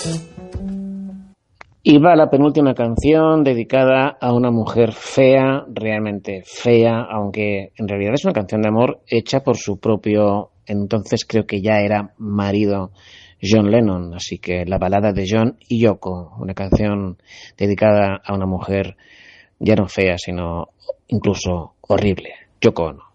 Y va la penúltima canción dedicada a una mujer fea, realmente fea, aunque en realidad es una canción de amor hecha por su propio, entonces creo que ya era marido, John Lennon. Así que la balada de John y Yoko, una canción dedicada a una mujer ya no fea, sino incluso horrible, Yoko Ono.